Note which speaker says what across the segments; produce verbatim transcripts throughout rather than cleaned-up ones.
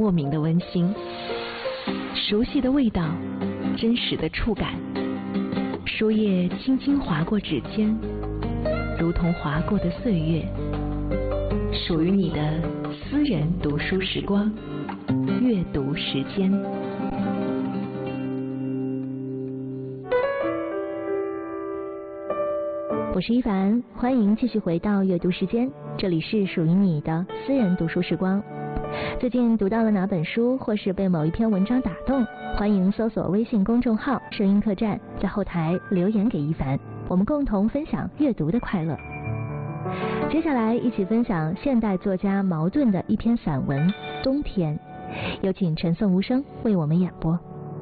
Speaker 1: 莫名的温馨，熟悉的味道，真实的触感。书页轻轻划过指尖，如同划过的岁月，属于你的私人读书时光，阅读时间。
Speaker 2: 我是一凡，欢迎继续回到阅读时间，这里是属于你的私人读书时光。最近读到了哪本书，或是被某一篇文章打动，欢迎搜索微信公众号声音客栈，在后台留言给一凡，我们共同分享阅读的快乐。接下来一起分享现代作家茅盾的一篇散文《冬天》，有请陈颂无声为我们演播。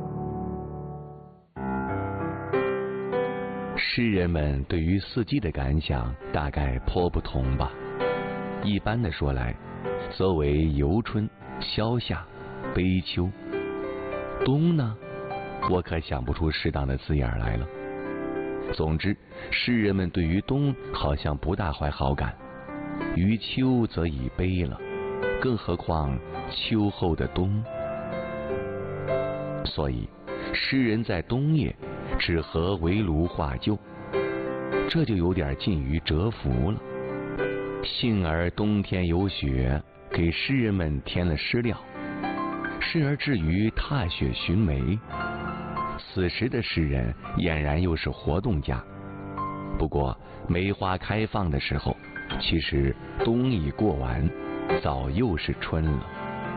Speaker 3: 诗人们对于四季的感想大概颇不同吧。一般的说来，则为游春、萧夏、悲秋。冬呢，我可想不出适当的字眼来了。总之，诗人们对于冬好像不大怀好感，于秋则已悲了，更何况秋后的冬。所以，诗人在冬夜只合围炉画旧，这就有点近于蛰伏了。幸而冬天有雪，给诗人们添了诗料，时而至于踏雪寻梅。此时的诗人俨然又是活动家。不过梅花开放的时候，其实冬已过完，早又是春了。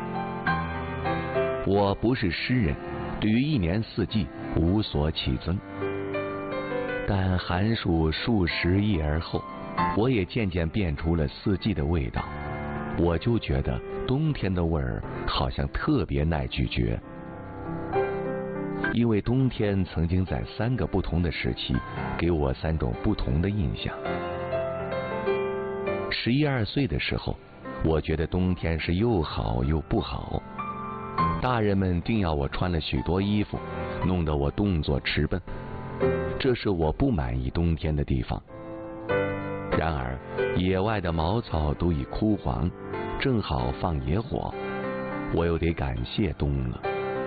Speaker 3: 我不是诗人，对于一年四季无所起增，但寒暑数十夜而后，我也渐渐辨出了四季的味道。我就觉得冬天的味儿好像特别耐咀嚼，因为冬天曾经在三个不同的时期给我三种不同的印象。十一二岁的时候，我觉得冬天是又好又不好，大人们定要我穿了许多衣服，弄得我动作迟笨，这是我不满意冬天的地方。然而野外的茅草都已枯黄，正好放野火，我又得感谢冬了。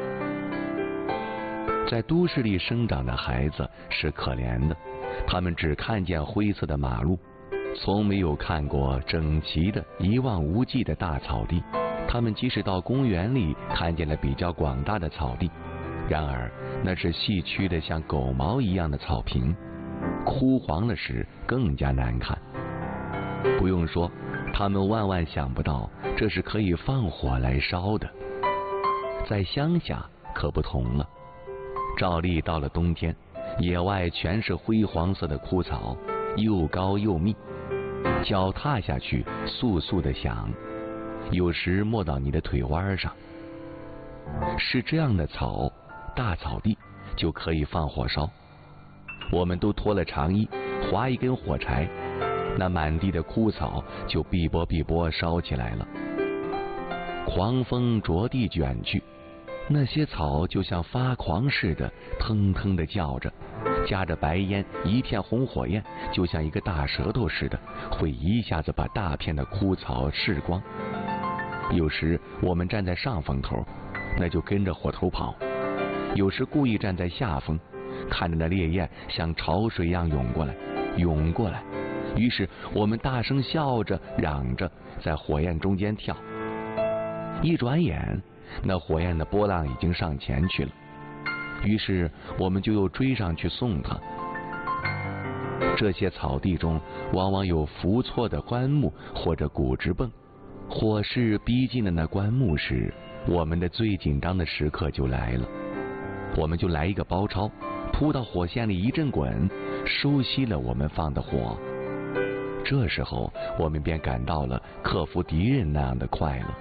Speaker 3: 在都市里生长的孩子是可怜的，他们只看见灰色的马路，从没有看过整齐的一望无际的大草地。他们即使到公园里看见了比较广大的草地，然而那是细曲的像狗毛一样的草坪，枯黄了时更加难看。不用说，他们万万想不到这是可以放火来烧的。在乡下可不同了，照例到了冬天，野外全是灰黄色的枯草，又高又密，脚踏下去簌簌的响，有时没到你的腿弯上。是这样的草，大草地就可以放火烧。我们都脱了长衣，划一根火柴，那满地的枯草就碧波碧波烧起来了。狂风着地卷去，那些草就像发狂似的腾腾的叫着，夹着白烟，一片红火焰，就像一个大舌头似的，会一下子把大片的枯草噬光。有时我们站在上风头，那就跟着火头跑；有时故意站在下风，看着那烈焰像潮水一样涌过来，涌过来。于是我们大声笑着嚷着，在火焰中间跳。一转眼，那火焰的波浪已经上前去了，于是我们就又追上去送它。这些草地中往往有伏错的棺木或者骨直泵，火势逼近的那棺木时，我们的最紧张的时刻就来了。我们就来一个包抄，扑到火线里一阵滚，收熄了我们放的火。这时候我们便感到了克服敌人那样的快乐。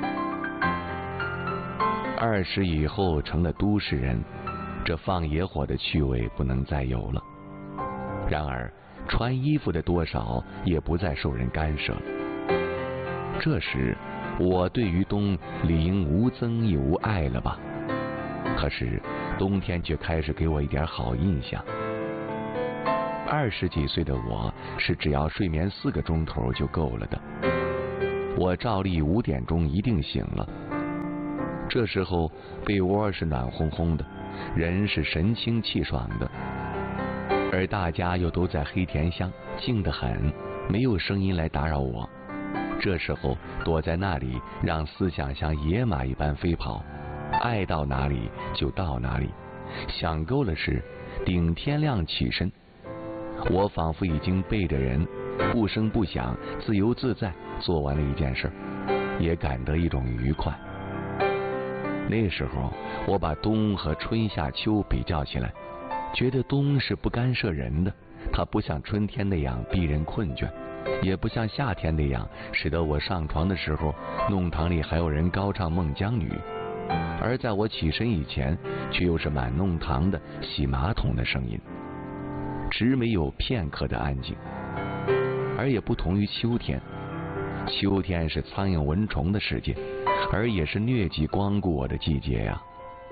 Speaker 3: 二十以后成了都市人，这放野火的趣味不能再有了。然而穿衣服的多少也不再受人干涉了。这时我对于冬理应无增也无爱了吧？可是冬天却开始给我一点好印象。二十几岁的我是只要睡眠四个钟头就够了的。我照例五点钟一定醒了， 这时候被窝是暖烘烘的，人是神清气爽的，而大家又都在黑甜乡，静得很，没有声音来打扰我。这时候躲在那里，让思想像野马一般飞跑，爱到哪里就到哪里，想够了事，顶天亮起身。我仿佛已经背着人，不声不响，自由自在做完了一件事，也感得一种愉快。那时候我把冬和春夏秋比较起来，觉得冬是不干涉人的，它不像春天那样逼人困倦，也不像夏天那样使得我上床的时候弄堂里还有人高唱《孟姜女》，而在我起身以前却又是满弄堂的洗马桶的声音，只没有片刻的安静。而也不同于秋天，秋天是苍蝇蚊虫的世界，而也是疟疾光顾我的季节呀。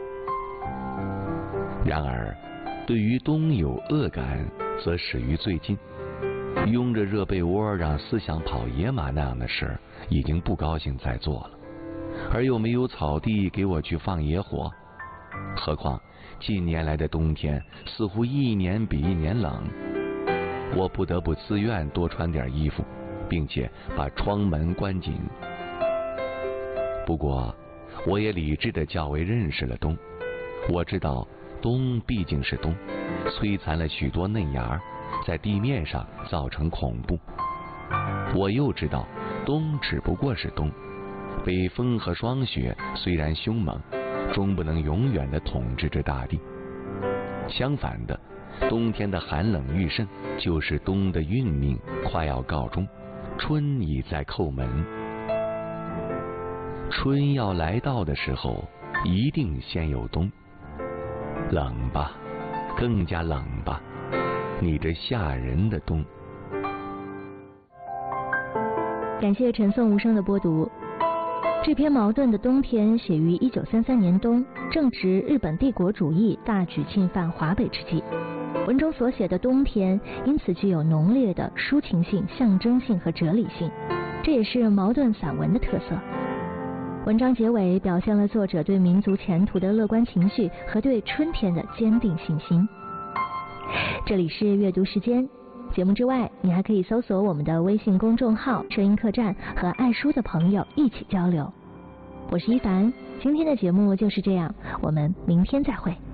Speaker 3: 然而对于冬有恶感，则始于最近。拥着热被窝让思想跑野马那样的事，已经不高兴再做了，而又没有草地给我去放野火。何况近年来的冬天似乎一年比一年冷，我不得不自愿多穿点衣服，并且把窗门关紧。不过我也理智的较为认识了冬，我知道冬毕竟是冬，摧残了许多嫩芽，在地面上造成恐怖。我又知道冬只不过是冬，北风和霜雪虽然凶猛，终不能永远的统治着大地。相反的，冬天的寒冷愈甚，就是冬的运命快要告终，春已在叩门。春要来到的时候，一定先有冬。冷吧，更加冷吧，你这吓人的冬。
Speaker 2: 感谢陈颂无声的播读。这篇矛盾的冬篇写于一九三三年冬，正值日本帝国主义大举侵犯华北之际。文中所写的冬篇因此具有浓烈的抒情性、象征性和哲理性，这也是矛盾散文的特色。文章结尾表现了作者对民族前途的乐观情绪和对春天的坚定信心。这里是阅读时间，节目之外你还可以搜索我们的微信公众号声音客栈，和爱书的朋友一起交流。我是一凡，今天的节目就是这样，我们明天再会。